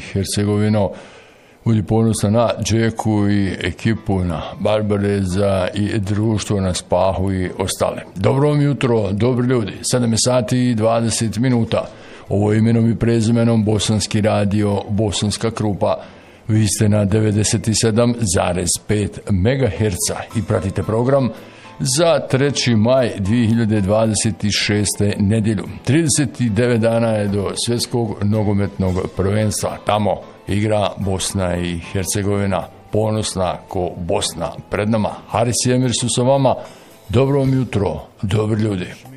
Hercegovino. Budi ponosan na Džeku i ekipu, na Barbareza i društvo na Spahu i ostale. Dobro vam jutro, dobri ljudi. 7 sati i 20 minuta. Ovo je imenom i prezimenom Bosanski radio, Bosanska Krupa. Vi ste na 97,5 MHz i pratite program za 3. maj 2026. nedjelju. 39 dana je do svjetskog nogometnog prvenstva. Tamo igra Bosna i Hercegovina, ponosna ko Bosna pred nama. Haris i Emir su sa vama. Dobro vam jutro, dobri ljudi.